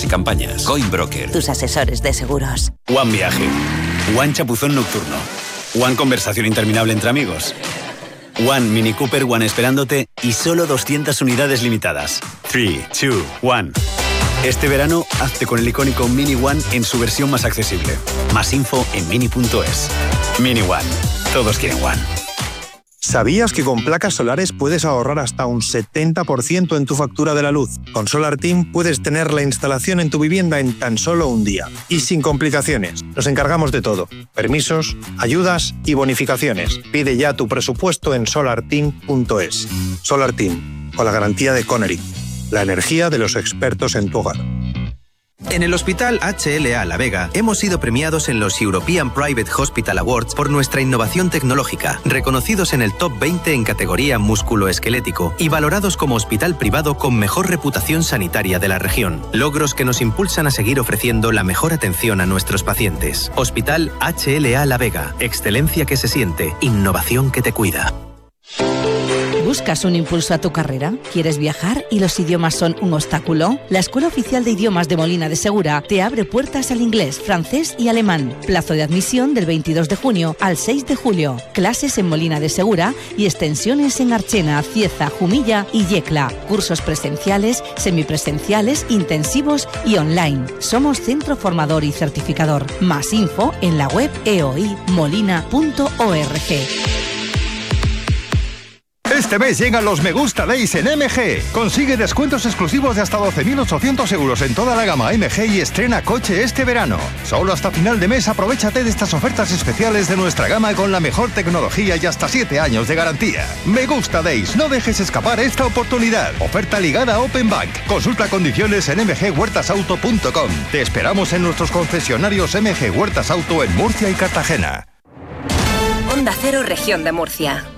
y campañas. Coinbroker. Tus asesores de seguros. One Viaje. One Chapuzón nocturno. One Conversación interminable entre amigos. One Mini Cooper One esperándote y solo 200 unidades limitadas. 3, 2, 1. Este verano, hazte con el icónico Mini One en su versión más accesible. Más info en mini.es. Mini One. Todos quieren One. ¿Sabías que con placas solares puedes ahorrar hasta un 70% en tu factura de la luz? Con SolarTeam puedes tener la instalación en tu vivienda en tan solo un día. Y sin complicaciones. Nos encargamos de todo. Permisos, ayudas y bonificaciones. Pide ya tu presupuesto en solarteam.es. SolarTeam, con la garantía de Connery. La energía de los expertos en tu hogar. En el Hospital HLA La Vega hemos sido premiados en los European Private Hospital Awards por nuestra innovación tecnológica, reconocidos en el top 20 en categoría músculo-esquelético y valorados como hospital privado con mejor reputación sanitaria de la región. Logros que nos impulsan a seguir ofreciendo la mejor atención a nuestros pacientes. Hospital HLA La Vega. Excelencia que se siente. Innovación que te cuida. ¿Buscas un impulso a tu carrera? ¿Quieres viajar y los idiomas son un obstáculo? La Escuela Oficial de Idiomas de Molina de Segura te abre puertas al inglés, francés y alemán. Plazo de admisión del 22 de junio al 6 de julio. Clases en Molina de Segura y extensiones en Archena, Cieza, Jumilla y Yecla. Cursos presenciales, semipresenciales, intensivos y online. Somos centro formador y certificador. Más info en la web eoimolina.org. Este mes llegan los Me Gusta Days en MG. Consigue descuentos exclusivos de hasta 12.800 euros en toda la gama MG y estrena coche este verano. Solo hasta final de mes aprovéchate de estas ofertas especiales de nuestra gama con la mejor tecnología y hasta 7 años de garantía. Me Gusta Days, no dejes escapar esta oportunidad. Oferta ligada a Open Bank. Consulta condiciones en mghuertasauto.com. Te esperamos en nuestros concesionarios MG Huertas Auto en Murcia y Cartagena. Onda Cero, Región de Murcia.